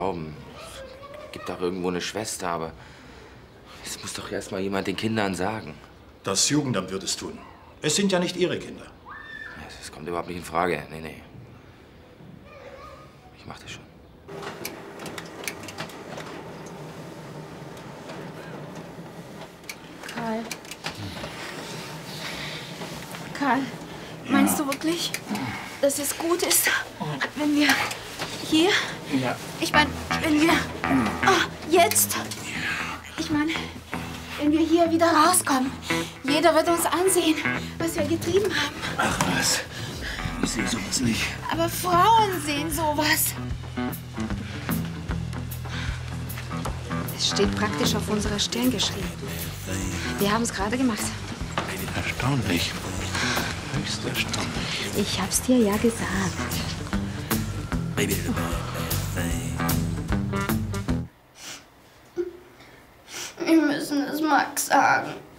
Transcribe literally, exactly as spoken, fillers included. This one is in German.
glauben. Es gibt doch irgendwo eine Schwester, aber es muss doch erst mal jemand den Kindern sagen. Das Jugendamt wird es tun. Es sind ja nicht Ihre Kinder. Das kommt überhaupt nicht in Frage. Nee, nee. Ich mach das schon. Karl. Karl, meinst du wirklich, dass es gut ist, wenn wir hier... Ja. Ich meine, wenn wir... Oh, jetzt... Ich meine, wenn wir hier wieder rauskommen. Jeder wird uns ansehen, was wir getrieben haben. Ach was, ich sehe sowas nicht. Aber Frauen sehen sowas. Es steht praktisch auf unserer Stirn geschrieben. Wir haben es gerade gemacht. Erstaunlich. Höchst erstaunlich. Ich hab's dir ja gesagt. Wir müssen es Max sagen.